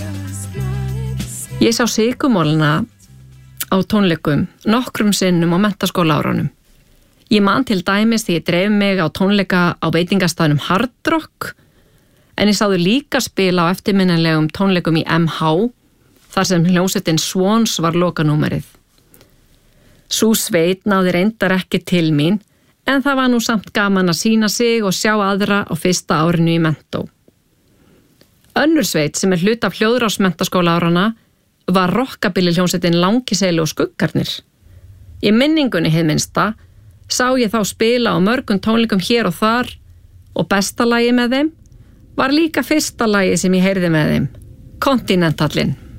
Ég sá Sigurmolana á tónleikum nokkrum sinnum á menntaskólaárunum. Ég man til dæmis því ég dreif mig á tónleika á veitingastaðnum Hard Rock, en ég sáðu líka spila á eftirminnilegum tónleikum í MH, þar sem hljómsveitin Swans var lokanúmerið. Sú sveit náði reyndar ekki til mín, en það var nú samt gaman að sýna sig og sjá aðra á fyrsta árinu í mentó. Önnur sveit sem hluti af hljóðrásmenntaskóla árana var rockabilly hljómsveitin Langiseilu og Skuggarnir. Í minningunni hið minnsta sá ég þá spila á mörgum tónleikum hér og þar og besta lagi með þeim var líka fyrsta lagi sem ég heyrði með þeim, Kontinentallinn.